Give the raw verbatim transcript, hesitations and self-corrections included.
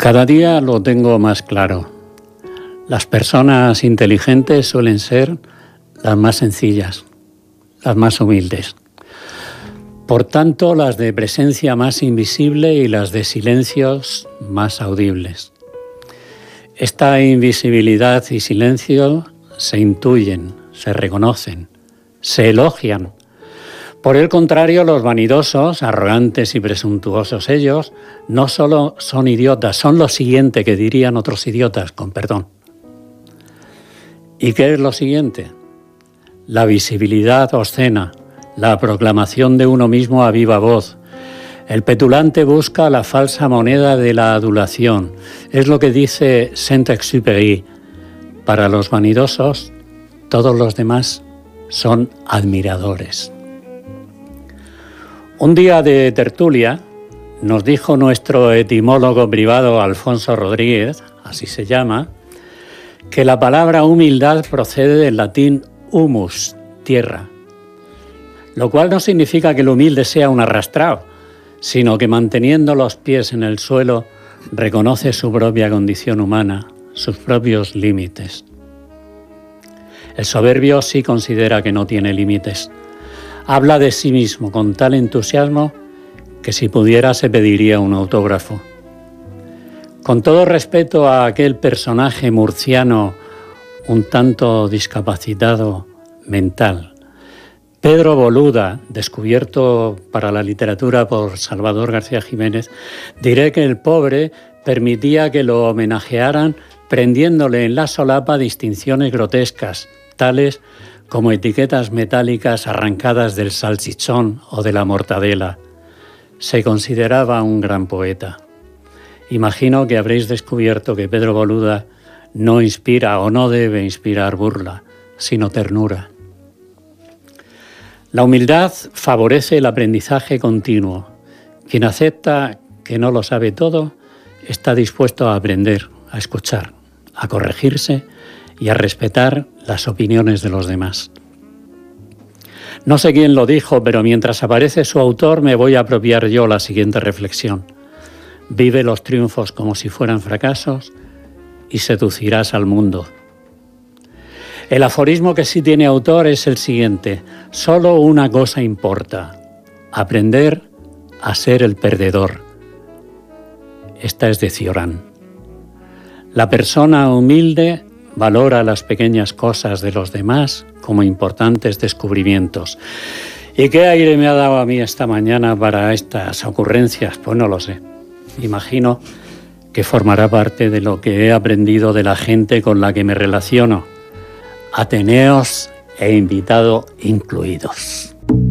Cada día lo tengo más claro. Las personas inteligentes suelen ser las más sencillas, las más humildes. Por tanto, las de presencia más invisible y las de silencios más audibles. Esta invisibilidad y silencio se intuyen, se reconocen, se elogian. Por el contrario, los vanidosos, arrogantes y presuntuosos ellos, no solo son idiotas, son lo siguiente que dirían otros idiotas, con perdón. ¿Y qué es lo siguiente? La visibilidad obscena, la proclamación de uno mismo a viva voz. El petulante busca la falsa moneda de la adulación. Es lo que dice Saint-Exupéry. Para los vanidosos, todos los demás son admiradores. Un día de tertulia nos dijo nuestro etimólogo privado Alfonso Rodríguez, así se llama, que la palabra humildad procede del latín humus, tierra, lo cual no significa que el humilde sea un arrastrado, sino que manteniendo los pies en el suelo reconoce su propia condición humana, sus propios límites. El soberbio sí considera que no tiene límites. Habla de sí mismo con tal entusiasmo que si pudiera se pediría un autógrafo. Con todo respeto a aquel personaje murciano un tanto discapacitado mental, Pedro Boluda, descubierto para la literatura por Salvador García Jiménez, diré que el pobre permitía que lo homenajearan prendiéndole en la solapa distinciones grotescas, tales como etiquetas metálicas arrancadas del salchichón o de la mortadela. Se consideraba un gran poeta. Imagino que habréis descubierto que Pedro Boluda no inspira o no debe inspirar burla, sino ternura. La humildad favorece el aprendizaje continuo. Quien acepta que no lo sabe todo, está dispuesto a aprender, a escuchar, a corregirse y a respetar las opiniones de los demás. No sé quién lo dijo, pero mientras aparece su autor me voy a apropiar yo la siguiente reflexión. Vive los triunfos como si fueran fracasos y seducirás al mundo. El aforismo que sí tiene autor es el siguiente: solo una cosa importa, aprender a ser el perdedor. Esta es de Cioran. La persona humilde valora las pequeñas cosas de los demás como importantes descubrimientos. ¿Y qué aire me ha dado a mí esta mañana para estas ocurrencias? Pues no lo sé. Imagino que formará parte de lo que he aprendido de la gente con la que me relaciono, ateneos e invitado incluidos.